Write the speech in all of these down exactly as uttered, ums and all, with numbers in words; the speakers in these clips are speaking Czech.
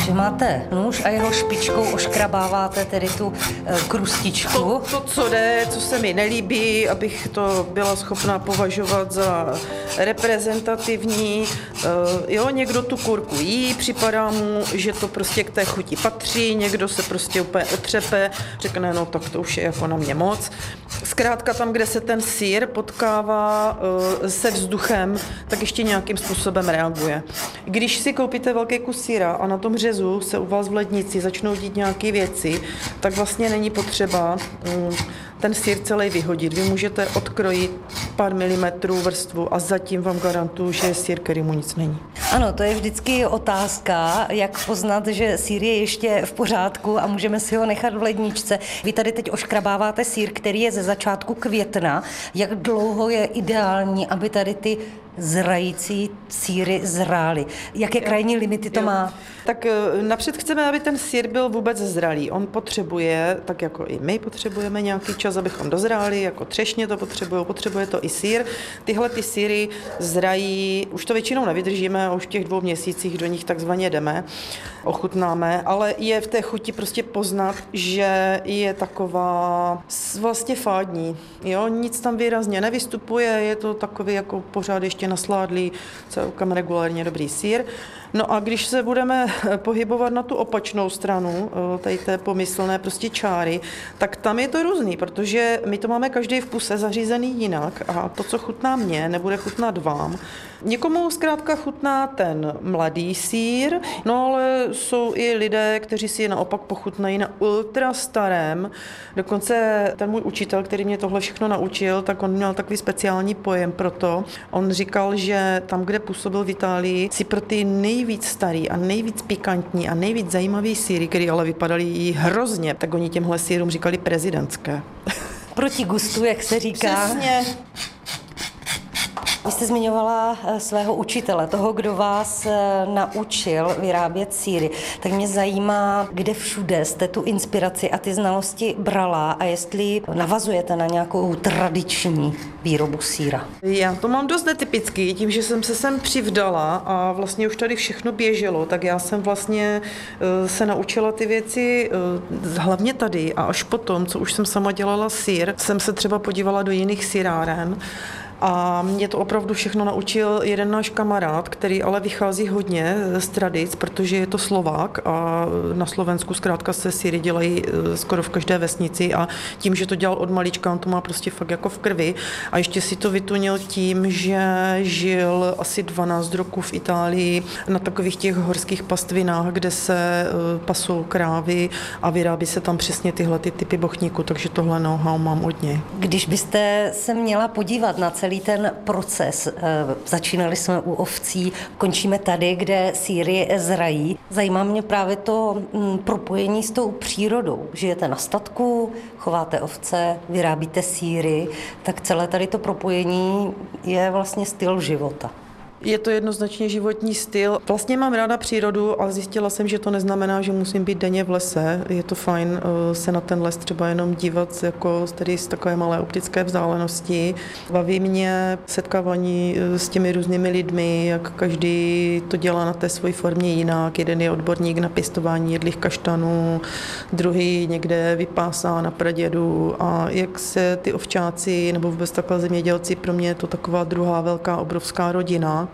že máte nůž a jeho špičkou oškrabáváte tedy tu e, krustičku. To, to, co jde, co se mi nelíbí, abych to byla schopná považovat za reprezentativní. E, jo, někdo tu kurku jí, připadá mu, že to prostě k té chuti patří, někdo se prostě úplně otřepe, řekne, no tak to už je jako na mě moc. Zkrátka tam, kde se ten sýr potkává e, se vzduchem, tak ještě nějakým způsobem reaguje. Když si koupíte velký kus sýra a na tom řezu se u vás v lednici začnou dít nějaké věci, tak vlastně není potřeba mm, ten sýr celý vyhodit. Vy můžete odkrojit pár milimetrů vrstvu a zatím vám garantuju, že je sýr, kterýmu nic není. Ano, to je vždycky otázka, jak poznat, že sýr je ještě v pořádku a můžeme si ho nechat v ledničce. Vy tady teď oškrabáváte sýr, který je ze začátku května. Jak dlouho je ideální, aby tady ty zrající sýry zrály? Jaké krajní limity to má? Tak napřed chceme, aby ten sýr byl vůbec zralý. On potřebuje, tak jako i my potřebujeme nějaký čas, abychom dozráli, jako třešně to potřebují, potřebuje to i sýr. Tyhle ty sýry zrají, už to většinou nevydržíme a už v těch dvou měsících do nich takzvaně jdeme, ochutnáme, ale je v té chuti prostě poznat, že je taková vlastně fádní. Jo? Nic tam výrazně nevystupuje, je to takový jako pořád ještě nasládlý, celkem regulárně dobrý sýr. No a když se budeme pohybovat na tu opačnou stranu, tady té pomyslné prostě čáry, tak tam je to různý, protože my to máme každý v kuse zařízený jinak a to, co chutná mně, nebude chutnat vám. Někomu zkrátka chutná ten mladý sýr, no ale jsou i lidé, kteří si je naopak pochutnají na ultra starém. Dokonce ten můj učitel, který mě tohle všechno naučil, tak on měl takový speciální pojem pro to. On říkal, že tam, kde působil v Itálii, si pro ty nejvíc starý a nejvíc pikantní a nejvíc zajímavý sýry, který ale vypadaly hrozně, tak oni těmhle sýrům říkali prezidentské. Proti gustu, jak se říká. Přesně. Vy jste zmiňovala svého učitele, toho, kdo vás naučil vyrábět sýry. Tak mě zajímá, kde všude jste tu inspiraci a ty znalosti brala a jestli navazujete na nějakou tradiční výrobu sýra. Já to mám dost netypický, tím, že jsem se sem přivdala a vlastně už tady všechno běželo, tak já jsem vlastně se naučila ty věci hlavně tady a až potom, co už jsem sama dělala sýr, jsem se třeba podívala do jiných sýráren. A mě to opravdu všechno naučil jeden náš kamarád, který ale vychází hodně z tradic, protože je to Slovák a na Slovensku zkrátka se sýry dělají skoro v každé vesnici a tím, že to dělal od malička, on to má prostě fakt jako v krvi a ještě si to vytunil tím, že žil asi dvanáct roků v Itálii na takových těch horských pastvinách, kde se pasou krávy a vyrábí se tam přesně tyhle ty typy bochníku, takže tohle know-how mám od něj. Když byste se měla podívat na celý ten proces. Začínali jsme u ovcí, končíme tady, kde sýry zrají. Zajímá mě právě to propojení s tou přírodou. Žijete na statku, chováte ovce, vyrábíte sýry, tak celé tady to propojení je vlastně styl života. Je to jednoznačně životní styl. Vlastně mám ráda přírodu a zjistila jsem, že to neznamená, že musím být denně v lese. Je to fajn se na ten les třeba jenom dívat jako tedy z takové malé optické vzdálenosti. Baví mě setkávání s těmi různými lidmi, jak každý to dělá na té své formě jinak. Jeden je odborník na pěstování jedlých kaštanů, druhý někde vypásá na pradědu a jak se ty ovčáci nebo vůbec takhle zemědělci, pro mě je to taková druhá velká obrovská rodina.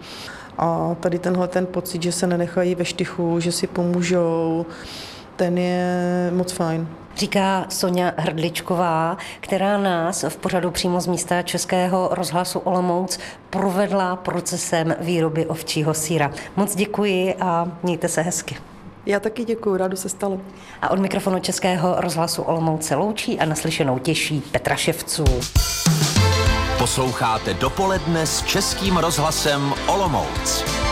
A tady tenhle ten pocit, že se nenechají ve štychu, že si pomůžou, ten je moc fajn. Říká Soňa Hrdličková, která nás v pořadu přímo z místa Českého rozhlasu Olomouc provedla procesem výroby ovčího sýra. Moc děkuji a mějte se hezky. Já taky děkuji, rádo se stalo. A od mikrofonu Českého rozhlasu Olomouc se loučí a naslyšenou těší Petra Ševců. Posloucháte Dopoledne s Českým rozhlasem Olomouc.